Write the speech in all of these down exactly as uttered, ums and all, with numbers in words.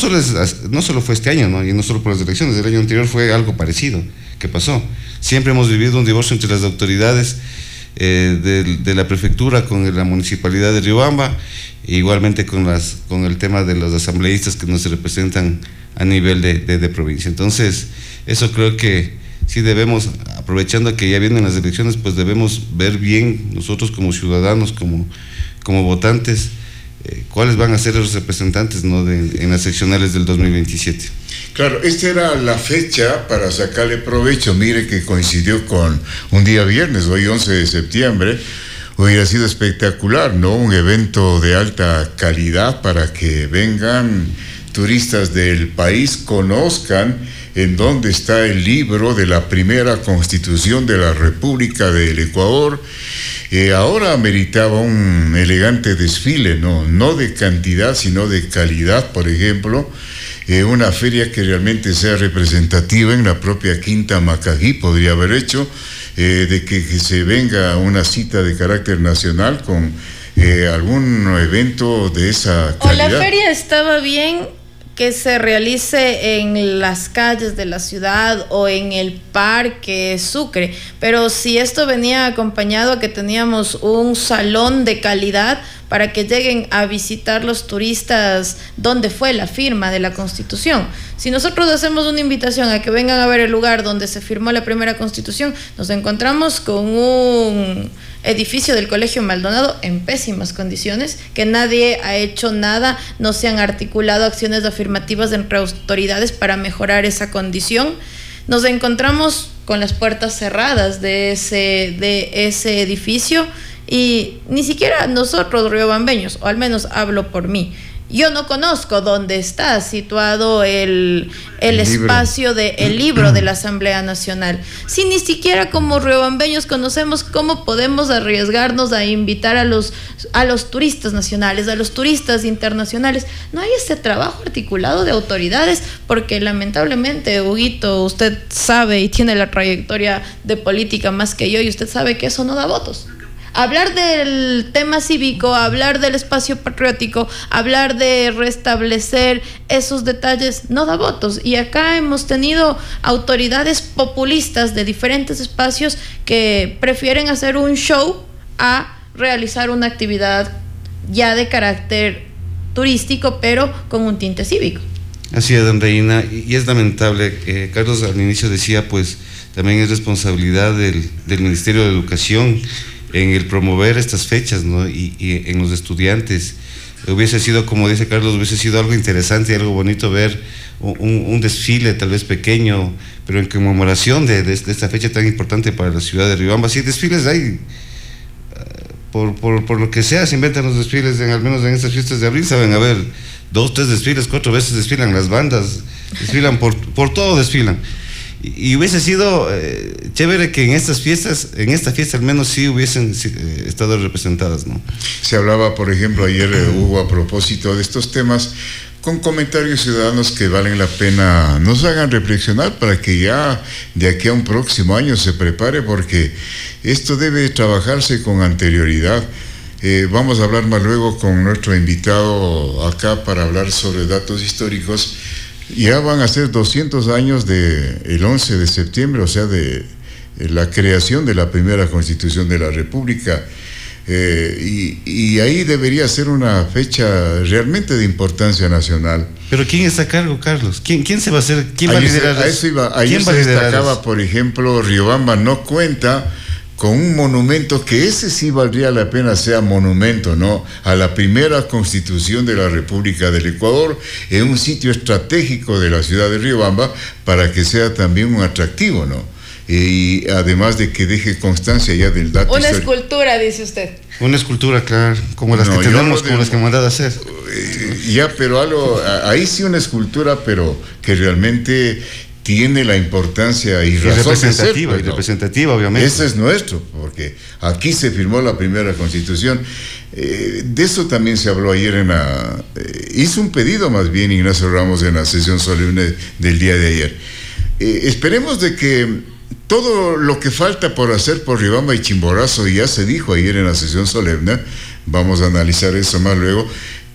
solo, es, no solo fue este año, ¿no? Y no solo por las elecciones, el año anterior fue algo parecido que pasó. Siempre hemos vivido un divorcio entre las autoridades eh, de, de la prefectura con la municipalidad de Riobamba, e igualmente con, las, con el tema de los asambleístas que nos representan a nivel de, de, de provincia. Entonces, eso creo que sí debemos, aprovechando que ya vienen las elecciones, pues debemos ver bien nosotros como ciudadanos, como, como votantes, eh, cuáles van a ser los representantes, ¿no?, de, en las seccionales del dos mil veintisiete. Claro, esta era la fecha para sacarle provecho. Mire que coincidió con un día viernes, hoy once de septiembre. Hubiera sido espectacular, ¿no? Un evento de alta calidad para que vengan turistas del país, conozcan en dónde está el libro de la primera Constitución de la República del Ecuador. Eh, ahora meritaba un elegante desfile, ¿no? No de cantidad, sino de calidad, por ejemplo. Eh, una feria que realmente sea representativa en la propia Quinta Macají podría haber hecho, eh, de que, que se venga una cita de carácter nacional con eh, algún evento de esa calidad. O la feria estaba bien que se realice en las calles de la ciudad o en el Parque Sucre, pero si esto venía acompañado a que teníamos un salón de calidad para que lleguen a visitar los turistas donde fue la firma de la Constitución. Si nosotros hacemos una invitación a que vengan a ver el lugar donde se firmó la primera Constitución, nos encontramos con un edificio del Colegio Maldonado en pésimas condiciones, que nadie ha hecho nada, no se han articulado acciones afirmativas entre autoridades para mejorar esa condición. Nos encontramos con las puertas cerradas de ese, de ese edificio, y ni siquiera nosotros riobambeños, o al menos hablo por mí, yo no conozco dónde está situado el, el, el espacio del de, libro de la Asamblea Nacional. Si ni siquiera como riobambeños conocemos cómo podemos arriesgarnos a invitar a los, a los turistas nacionales, a los turistas internacionales, no hay ese trabajo articulado de autoridades, porque lamentablemente, Huguito, usted sabe y tiene la trayectoria de política más que yo, y usted sabe que eso no da votos. Hablar del tema cívico, hablar del espacio patriótico, hablar de restablecer esos detalles no da votos. Y acá hemos tenido autoridades populistas de diferentes espacios que prefieren hacer un show a realizar una actividad ya de carácter turístico, pero con un tinte cívico. Así es, don Reina, y es lamentable. eh, Carlos al inicio decía, pues también es responsabilidad del, del Ministerio de Educación en el promover estas fechas, ¿no? Y, y en los estudiantes. Hubiese sido, como dice Carlos, hubiese sido algo interesante y algo bonito ver un, un desfile tal vez pequeño, pero en conmemoración de, de, de esta fecha tan importante para la ciudad de Riobamba. Sí, desfiles hay, por, por, por lo que sea, se inventan los desfiles, en, al menos en estas fiestas de abril, saben, a ver, dos, tres desfiles, cuatro veces desfilan las bandas, desfilan por, por todo desfilan. Y hubiese sido eh, chévere que en estas fiestas, en esta fiesta al menos sí hubiesen eh, estado representadas, ¿no? Se hablaba, por ejemplo, ayer eh, hubo a propósito de estos temas, con comentarios ciudadanos que valen la pena nos hagan reflexionar para que ya de aquí a un próximo año se prepare, porque esto debe trabajarse con anterioridad. Eh, vamos a hablar más luego con nuestro invitado acá para hablar sobre datos históricos. Ya van a ser doscientos años del once de septiembre, o sea, de, de la creación de la primera Constitución de la República. Eh, y, y ahí debería ser una fecha realmente de importancia nacional. Pero ¿quién está a cargo, Carlos? ¿Quién, quién se va a hacer? ¿Quién va a liderar eso? A eso iba. Ayer se destacaba, por ejemplo, Riobamba no cuenta con un monumento que ese sí valdría la pena sea monumento, ¿no? A la primera Constitución de la República del Ecuador, en un sitio estratégico de la ciudad de Riobamba, para que sea también un atractivo, ¿no? Y además de que deje constancia ya del dato Una histórico. Escultura, dice usted. Una escultura, claro, como las no, que tenemos, como las que mandado a hacer. Eh, ya, pero algo, ahí sí una escultura, pero que realmente tiene la importancia y, y razón representativa, de ser, pues, y representativa, obviamente. Ese es nuestro, porque aquí se firmó la primera Constitución. Eh, de eso también se habló ayer en la... Eh, hizo un pedido más bien Ignacio Ramos en la sesión solemne del día de ayer. Eh, esperemos de que todo lo que falta por hacer por Riobamba y Chimborazo, ya se dijo ayer en la sesión solemne, vamos a analizar eso más luego,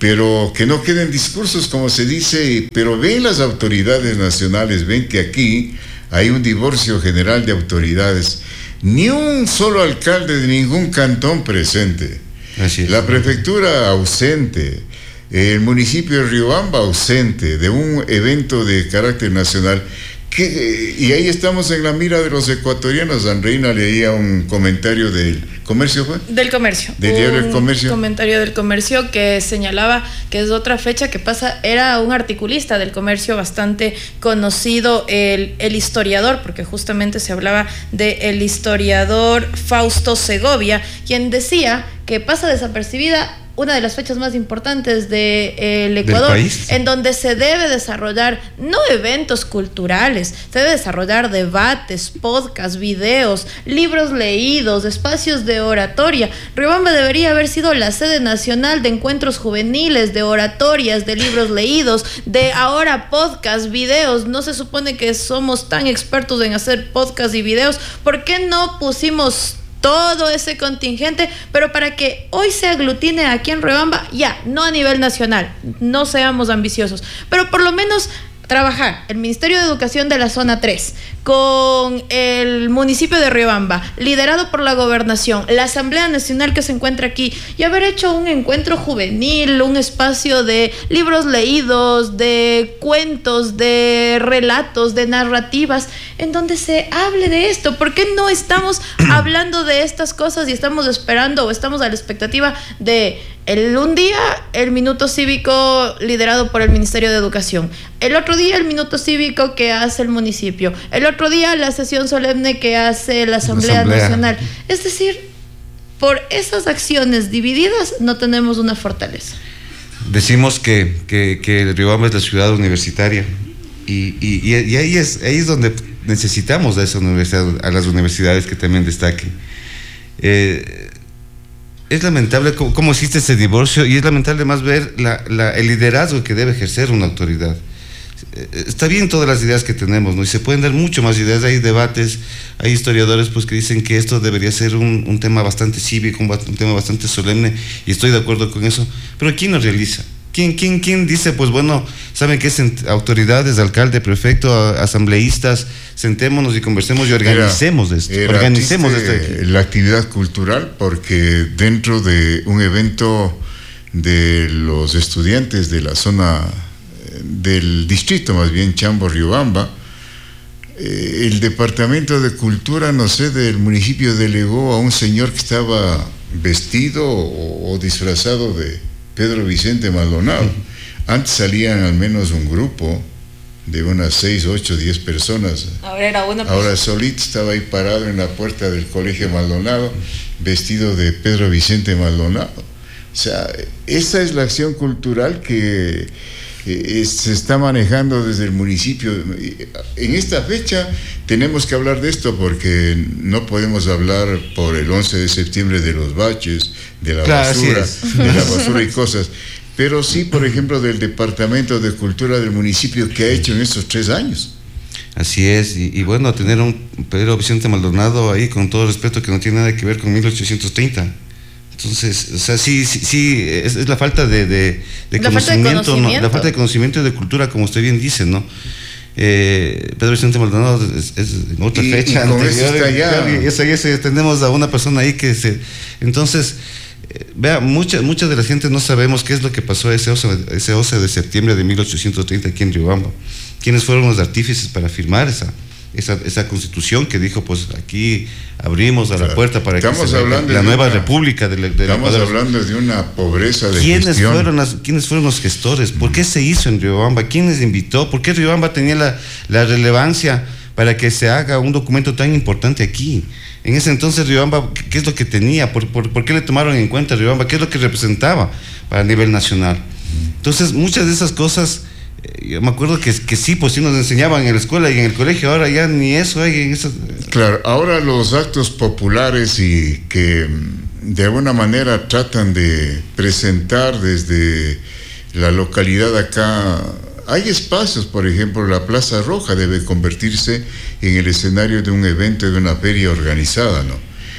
pero que no queden discursos como se dice, pero ven las autoridades nacionales, ven que aquí hay un divorcio general de autoridades, ni un solo alcalde de ningún cantón presente, Así es. La prefectura ausente, el municipio de Riobamba ausente de un evento de carácter nacional. Que, y ahí estamos en la mira de los ecuatorianos. Andreina leía un comentario del comercio, ¿fue? Del comercio. Del diario El Comercio. Un comentario del comercio que señalaba que es otra fecha que pasa, era un articulista del comercio bastante conocido, el, el historiador, porque justamente se hablaba del historiador Fausto Segovia, quien decía que pasa desapercibida una de las fechas más importantes del de, eh, Ecuador, en donde se debe desarrollar no eventos culturales, se debe desarrollar debates, podcasts, videos, libros leídos, espacios de oratoria. Riobamba debería haber sido la sede nacional de encuentros juveniles, de oratorias, de libros leídos, de ahora podcasts, videos. No se supone que somos tan expertos en hacer podcasts y videos. ¿Por qué no pusimos todo ese contingente, pero para que hoy se aglutine aquí en Riobamba, ya, no a nivel nacional, no seamos ambiciosos, pero por lo menos trabajar el Ministerio de Educación de la Zona tres con el municipio de Riobamba, liderado por la gobernación, la Asamblea Nacional que se encuentra aquí, y haber hecho un encuentro juvenil, un espacio de libros leídos, de cuentos, de relatos, de narrativas, en donde se hable de esto. ¿Por qué no estamos hablando de estas cosas y estamos esperando o estamos a la expectativa de el, un día el minuto cívico liderado por el Ministerio de Educación, el otro día el minuto cívico que hace el municipio, el otro día la sesión solemne que hace la Asamblea, la Asamblea Nacional? Es decir, por esas acciones divididas no tenemos una fortaleza. Decimos que, que, que Riobamba es la ciudad universitaria y, y, y ahí, es, ahí es donde necesitamos a, esa universidad, a las universidades que también destaquen. Eh, es lamentable cómo, cómo existe ese divorcio, y es lamentable más ver la, la, el liderazgo que debe ejercer una autoridad. Está bien todas las ideas que tenemos, ¿no? Y se pueden dar mucho más ideas. Hay debates, hay historiadores pues que dicen que esto debería ser un, un tema bastante cívico, un, un tema bastante solemne, y estoy de acuerdo con eso, pero ¿quién lo realiza? ¿Quién, quién, quién dice, pues bueno, saben que es autoridades, alcalde, prefecto, asambleístas, sentémonos y conversemos y organicemos era, esto, era organicemos esto aquí. La actividad cultural, porque dentro de un evento de los estudiantes de la zona del distrito, más bien Chambo Riobamba, eh, el departamento de cultura, no sé, del municipio delegó a un señor que estaba vestido o, o disfrazado de Pedro Vicente Maldonado. Antes salían al menos un grupo de unas seis, ocho, diez personas. Ahora era una persona. Ahora solito estaba ahí parado en la puerta del colegio Maldonado, vestido de Pedro Vicente Maldonado. O sea, esa es la acción cultural que eh, se está manejando desde el municipio. En esta fecha tenemos que hablar de esto, porque no podemos hablar por el once de septiembre de los baches, de la claro, basura, de la basura y cosas, pero sí, por ejemplo, del Departamento de Cultura del municipio, que ha hecho en estos tres años. Así es, y, y bueno, tener un Pedro Vicente Maldonado ahí, con todo respeto, que no tiene nada que ver con mil ochocientos treinta. Entonces, o sea, sí, sí, sí es, es la falta de, de, de la conocimiento, falta de conocimiento. ¿no? La falta de conocimiento y de cultura, como usted bien dice, ¿no? Eh, Pedro Vicente Maldonado es, es en otra y, fecha y con anterior, eso está ya. y eso, y eso, tenemos a una persona ahí que se... Entonces, eh, vea, mucha, mucha de la gente no sabemos qué es lo que pasó ese once de septiembre de mil ochocientos treinta aquí en Riobamba. ¿Quiénes fueron los artífices para firmar esa, esa, esa constitución que dijo, pues aquí abrimos a la puerta para estamos que se hablando la de nueva una, república de, de estamos Ecuador. hablando de una pobreza de ¿Quiénes gestión. fueron, las, ¿Quiénes fueron los gestores? ¿Por qué se hizo en Riobamba? ¿Quién les invitó? ¿Por qué Riobamba tenía la, la relevancia para que se haga un documento tan importante aquí? En ese entonces Riobamba, ¿qué es lo que tenía? ¿Por, por, por qué le tomaron en cuenta Riobamba? ¿Qué es lo que representaba para nivel nacional? Entonces, muchas de esas cosas, eh, yo me acuerdo que, que sí, pues sí nos enseñaban en la escuela y en el colegio, ahora ya ni eso hay en esas... Claro, ahora los actos populares y que de alguna manera tratan de presentar desde la localidad acá. Hay espacios, por ejemplo, la Plaza Roja debe convertirse en el escenario de un evento, de una feria organizada, ¿no?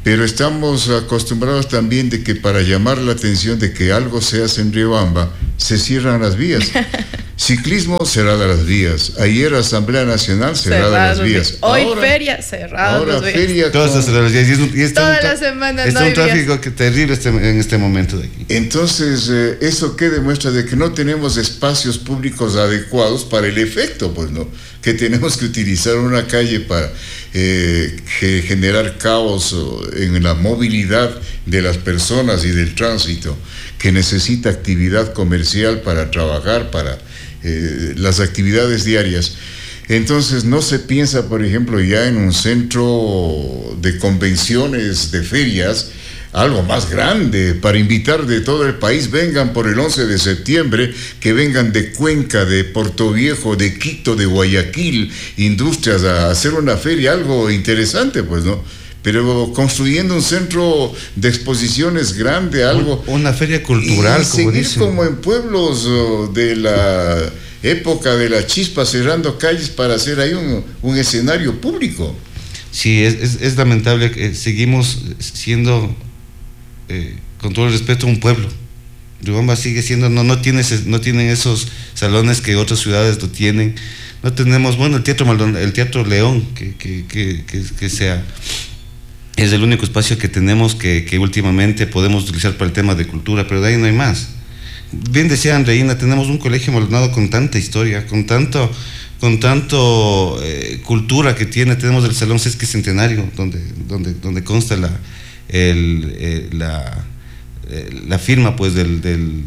pero estamos acostumbrados también de que para llamar la atención de que algo se hace en Riobamba, se cierran las vías. Ciclismo, cerradas las vías. Ayer Asamblea Nacional, cerradas las vías. Hoy ahora, feria, cerradas ahora las vías. Feria Todas con... las cerradas las vías. Y es un, y está Toda un, la semana está no un hay tráfico vías. que terrible este, en este momento de aquí. Entonces, eh, ¿eso qué demuestra? De que no tenemos espacios públicos adecuados para el efecto, pues, ¿no? Que tenemos que utilizar una calle para eh, que generar caos en la movilidad de las personas y del tránsito, que necesita actividad comercial para trabajar, para eh, las actividades diarias. Entonces no se piensa, por ejemplo, ya en un centro de convenciones, de ferias, algo más grande, para invitar de todo el país, vengan por el once de septiembre, que vengan de Cuenca, de Portoviejo, de Quito, de Guayaquil, industrias, a hacer una feria, algo interesante, pues, ¿no? Pero construyendo un centro de exposiciones grande, algo... Una feria cultural, y como seguir dicen. como en pueblos oh, de la época de la chispa, cerrando calles para hacer ahí un, un escenario público. Sí, es, es, es lamentable que seguimos siendo, eh, con todo el respeto, un pueblo. Riobamba sigue siendo, no, no, tiene, no tienen esos salones que otras ciudades lo tienen. No tenemos, bueno, el Teatro Maldon, el Teatro León, que, que, que, que, que sea... Es el único espacio que tenemos que, que últimamente podemos utilizar para el tema de cultura, pero de ahí no hay más. Bien decía Andreina, tenemos un colegio Maldonado con tanta historia, con tanto, con tanto eh, cultura que tiene. Tenemos el Salón Sesque Centenario, donde, donde, donde consta la, el, eh, la, eh, la firma, pues, del, del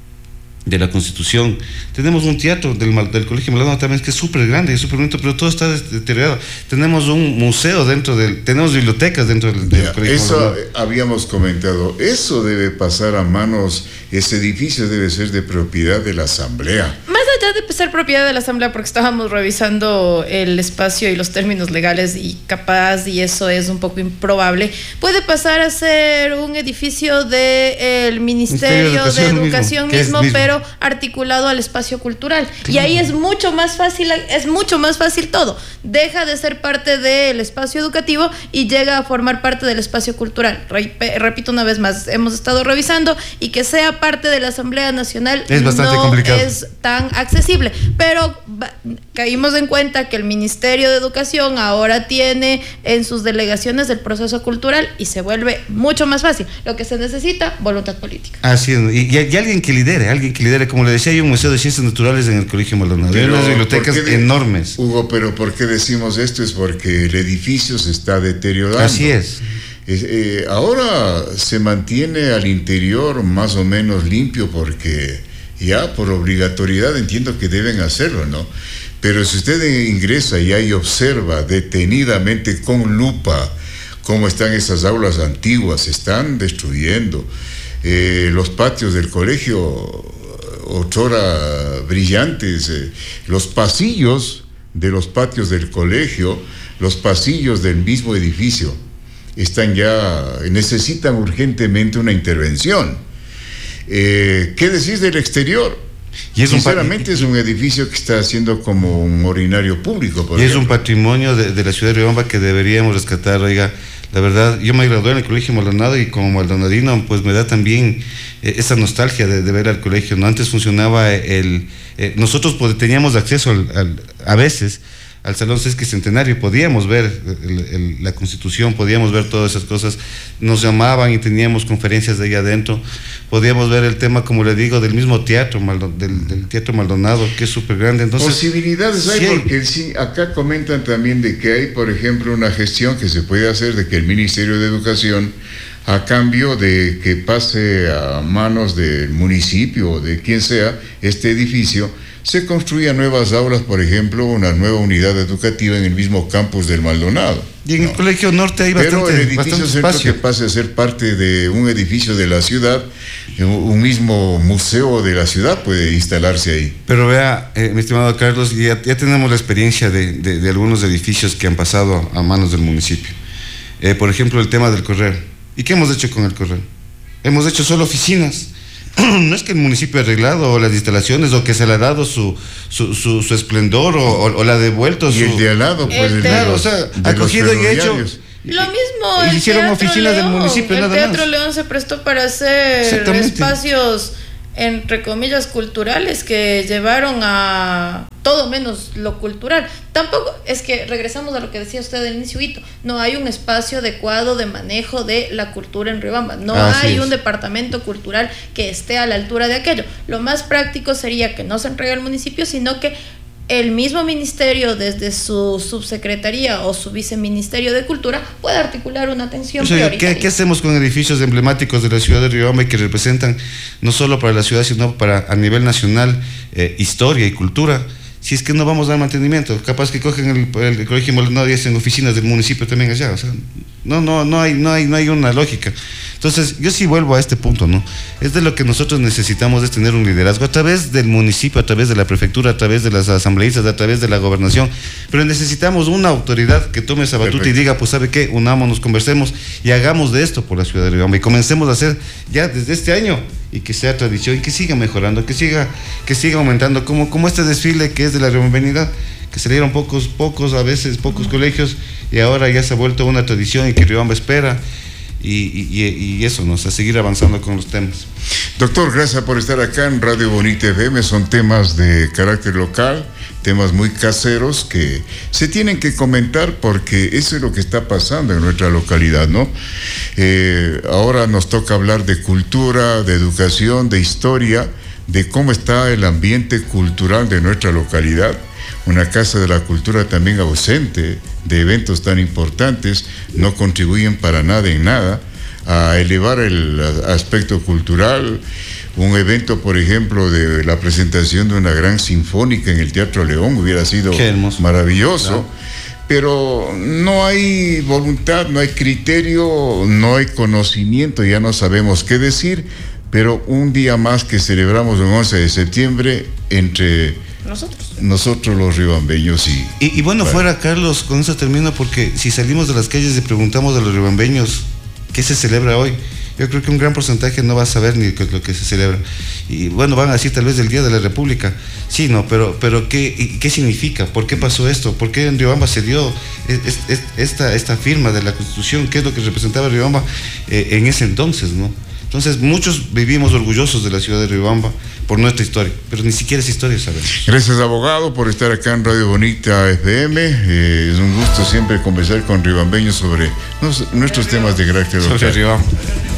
de la Constitución. Tenemos un teatro del, del Colegio Maldonado también, que es súper grande y súper bonito, pero todo está deteriorado. Tenemos un museo dentro del, tenemos bibliotecas dentro del, del Ya, Colegio eso Maldonado. habíamos comentado, eso debe pasar a manos, ese edificio debe ser de propiedad de la Asamblea. Más allá de ser propiedad de la Asamblea, porque estábamos revisando el espacio y los términos legales y capaz, y eso es un poco improbable, puede pasar a ser un edificio del Ministerio, Ministerio de Educación, de Educación mismo, mismo, mismo, pero articulado al espacio cultural. Claro. Y ahí es mucho más fácil, es mucho más fácil todo. Deja de ser parte del espacio educativo y llega a formar parte del espacio cultural. Repito una vez más, hemos estado revisando, y que sea parte de la Asamblea Nacional es bastante no complicado. Es tan accesible, pero caímos en cuenta que el Ministerio de Educación ahora tiene en sus delegaciones el proceso cultural y se vuelve mucho más fácil. Lo que se necesita, voluntad política. Así es, y, y alguien que lidere, alguien que lidere, como le decía, hay un museo de ciencias naturales en el Colegio Maldonado, hay unas bibliotecas de, enormes. Hugo, pero ¿por qué decimos esto? Es porque el edificio se está deteriorando. Así es. Eh, eh, ahora se mantiene al interior más o menos limpio porque ya por obligatoriedad entiendo que deben hacerlo, ¿no? Pero si usted ingresa y ahí observa detenidamente con lupa cómo están esas aulas antiguas, se están destruyendo. Eh, los patios del colegio, otrora brillantes, eh, los pasillos de los patios del colegio, los pasillos del mismo edificio, están ya, necesitan urgentemente una intervención. Eh, ¿Qué decís del exterior? Y es Sinceramente un, es un edificio que está haciendo como un urinario público. Por y ejemplo. Es un patrimonio de, de la ciudad de Riobamba que deberíamos rescatar. Oiga, la verdad, yo me gradué en el Colegio Maldonado y como maldonadino, pues me da también eh, esa nostalgia de, de ver al colegio, ¿no? Antes funcionaba el... Eh, nosotros pues, teníamos acceso al, al, a veces al Salón Sesque Centenario, podíamos ver el, el, la Constitución, podíamos ver todas esas cosas, nos llamaban y teníamos conferencias de ahí adentro, podíamos ver el tema, como le digo, del mismo teatro, Maldo, del, del Teatro Maldonado, que es súper grande. Entonces, posibilidades hay, sí hay, porque sí, acá comentan también de que hay, por ejemplo, una gestión que se puede hacer de que el Ministerio de Educación, a cambio de que pase a manos del municipio o de quien sea este edificio, se construyan nuevas aulas, por ejemplo, una nueva unidad educativa en el mismo campus del Maldonado. Y en ¿no? el Colegio Norte hay bastante, Pero el edificio bastante centro espacio. que pase a ser parte de un edificio de la ciudad, un mismo museo de la ciudad puede instalarse ahí. Pero vea, eh, mi estimado Carlos, ya, ya tenemos la experiencia de, de, de algunos edificios que han pasado a manos del municipio. Eh, por ejemplo, el tema del correo. ¿Y qué hemos hecho con el correo? Hemos hecho solo oficinas. No es que el municipio ha arreglado las instalaciones o que se le ha dado su, su, su, su esplendor o, o, o le ha devuelto y su... el de al lado, pues, el el de Claro, los, o sea, de ha cogido y ha hecho, Lo mismo, el hicieron Teatro oficinas León. del municipio, El nada Teatro más. León se prestó para hacer espacios, entre comillas, culturales que llevaron a todo menos lo cultural. Tampoco, es que regresamos a lo que decía usted al inicio, Hito, no hay un espacio adecuado de manejo de la cultura en Riobamba, no Así hay es. un departamento cultural que esté a la altura de aquello. Lo más práctico sería que no se entregue al municipio, sino que el mismo ministerio, desde su subsecretaría o su viceministerio de Cultura, puede articular una atención O sea, prioritaria. ¿qué, ¿Qué hacemos con edificios emblemáticos de la ciudad de Riobamba y que representan no solo para la ciudad, sino para a nivel nacional eh, historia y cultura? Si es que no vamos a dar mantenimiento, capaz que cogen el, el, el colegio Maldonado y hacen oficinas del municipio también allá, o sea, no, no, no hay, no hay, no hay una lógica. Entonces, yo sí vuelvo a este punto, ¿no? Es de lo que nosotros necesitamos, es tener un liderazgo a través del municipio, a través de la prefectura, a través de las asambleístas, a través de la gobernación, pero necesitamos una autoridad que tome esa batuta. Perfecto. Y diga, pues, ¿sabe qué? Unámonos, conversemos y hagamos de esto por la ciudad de Riobamba y comencemos a hacer ya desde este año y que sea tradición y que siga mejorando, que siga, que siga aumentando, como, como este desfile que es de la riobambenidad, que salieron pocos, pocos, a veces pocos uh-huh. colegios y ahora ya se ha vuelto una tradición y que Riobamba espera. Y, y, y eso, ¿no? O sea, seguir avanzando con los temas. Doctor, gracias por estar acá en Radio Bonita F M. Son temas de carácter local, temas muy caseros que se tienen que comentar porque eso es lo que está pasando en nuestra localidad, ¿no? Eh, ahora nos toca hablar de cultura, de educación, de historia, de cómo está el ambiente cultural de nuestra localidad. Una casa de la cultura también ausente de eventos tan importantes, no contribuyen para nada en nada a elevar el aspecto cultural. Un evento, por ejemplo, de la presentación de una gran sinfónica en el Teatro León hubiera sido maravilloso, claro. Pero no hay voluntad, no hay criterio, no hay conocimiento, ya no sabemos qué decir, pero un día más que celebramos el once de septiembre entre nosotros, nosotros los riobambeños y... Y, y bueno, vale. Fuera, Carlos, con eso termino, porque si salimos de las calles y preguntamos a los riobambeños qué se celebra hoy, yo creo que un gran porcentaje no va a saber ni qué es lo que se celebra. Y bueno, van a decir tal vez el Día de la República. Sí, no, pero, pero ¿qué, ¿qué significa? ¿Por qué pasó esto? ¿Por qué en Riobamba se dio es, es, esta, esta firma de la Constitución? ¿Qué es lo que representaba Riobamba eh, en ese entonces, no? Entonces, muchos vivimos orgullosos de la ciudad de Riobamba por nuestra historia, pero ni siquiera esa historia sabemos. Gracias, abogado, por estar acá en Radio Bonita F M. Eh, es un gusto siempre conversar con riobambeños sobre nos, nuestros temas de carácter local. Sobre Riobamba.